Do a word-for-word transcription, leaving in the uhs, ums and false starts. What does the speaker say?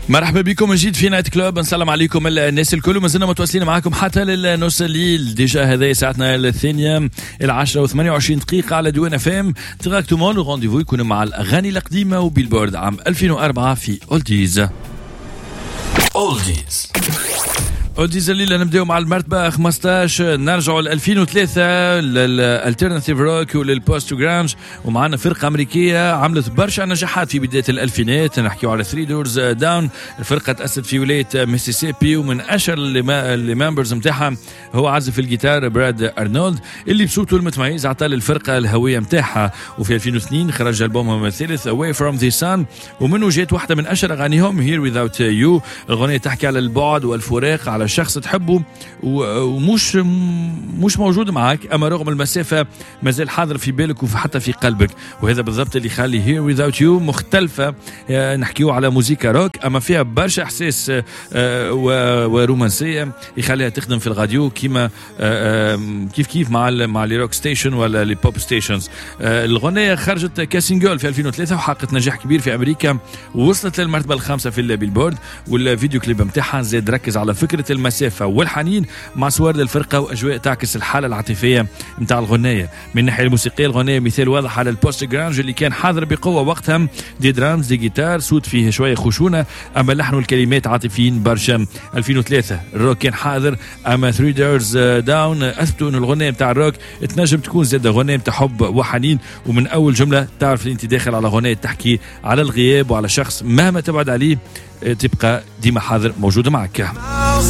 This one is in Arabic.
مرحبا بكم من جديد في نايت كلوب. نسلم عليكم الناس الكل، ما زلنا متواصلين معكم حتى للنص الليل. ديجا هذه ساعتنا الثانية العاشرة وثمانية وعشرين دقيقة على ديوان اف ام. تراكتومون الرونديفو يكون مع الأغاني القديمة وبيلبورد عام ألفين وأربعة في أولديز. أولديز أولديز الليلة نبدأ مع المرتبة خمسطاش، نرجعوا ل ألفين وثلاثة للالترناتيف روك وللبوست جرانج، ومعنا فرقة أمريكية عملت برشا نجاحات في بداية الألفينات. نحكيو على ثري دورز داون. الفرقة تأسست في ولاية ميسيسيبي، ومن أشهر الممبرز متاعها هو عازف الجيتار براد أرنولد اللي بصوته المتميز عطى للفرقة الهوية متاعها. وفي ألفين واثنين خرج ألبومهم الثالث Away from the Sun، ومنه جات واحدة من أشهر أغانيهم Here Without You. الأغنية تحكي على البعد والفراق، على شخص تحبه ومش مش موجود معك، أما رغم المسافة مازال حاضر في بالك وحتى في قلبك. وهذا بالضبط اللي يخلي Here Without You مختلفة. نحكيو على موسيقى روك أما فيها برشا إحساس ورومانسية يخليها تخدم في الراديو كيما كيف كيف مع مع لي روك ستيشن ولا لي بوب ستيشنز. الغنية خرجت كاسينجول في ألفين وثلاثة وحققت نجاح كبير في أمريكا، ووصلت للمرتبة الخامسة في البيلبورد. والفيديو كليب متاعها زاد ركز على فكرة المسافة والحنين مع صور للفرقة وأجواء تعكس الحالة العاطفية متاع الغنية. من الناحية الموسيقية الغنية مثال واضح على البوست جرانج اللي كان حاضر بقوة وقتها، دي درامز دي جيتار صوت فيه شوية خشونة، أما اللحن والكلمات عاطفيين برشا. ألفين وثلاثة الروك كان حاضر، أما ثري دورز داون أثبتوا أن الغنية متاع الروك تنجم تكون زادة غنية متاع حب وحنين. ومن أول جملة تعرف أنت داخل على غنية تحكي على الغياب وعلى شخص مهما تبعد عليه تبقى ديما حاضر موجود معك.